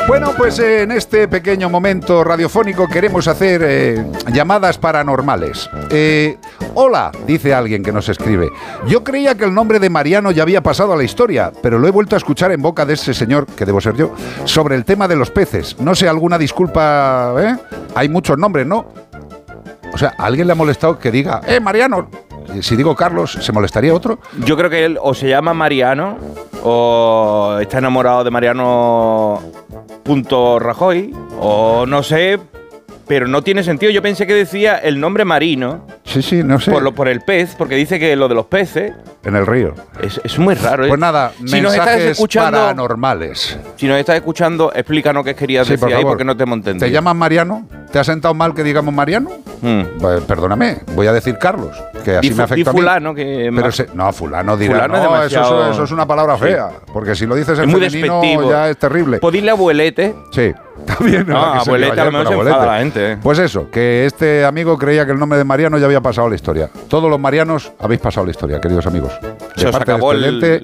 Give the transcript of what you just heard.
Bueno, pues en este pequeño momento radiofónico queremos hacer llamadas paranormales. Hola, dice alguien que nos escribe. Yo creía que el nombre de Mariano ya había pasado a la historia, pero lo he vuelto a escuchar en boca de ese señor, que debo ser yo, sobre el tema de los peces. No sé, alguna disculpa, ¿eh? Hay muchos nombres, ¿no? O sea, ¿a alguien le ha molestado que diga, Mariano? Si digo Carlos, ¿se molestaría otro? Yo creo que él o se llama Mariano o está enamorado de Mariano Rajoy o no sé, pero no tiene sentido. Yo pensé que decía el nombre marino. Sí, no sé. Por el pez, porque dice que lo de los peces... En el río. Es muy raro, ¿eh? Pues nada, si mensajes paranormales. Si nos estás escuchando, explícanos qué querías decir ahí, porque no te hemos entendido. ¿Te llamas Mariano? ¿Te ha sentado mal que digamos Mariano? Pues, perdóname, voy a decir Carlos, que así me afecta a mí. Fulano, que... No, fulano dirá, fulano no, demasiado... eso es una palabra fea, porque si lo dices en femenino despectivo. Ya es terrible. ¿Podéis dile abuelete? Sí. También, abuelete, a lo mejor se enfada la gente. Pues eso, que este amigo creía que el nombre de Mariano ya había pasado a la historia. Todos los Marianos habéis pasado a la historia, queridos amigos. Se os acabó el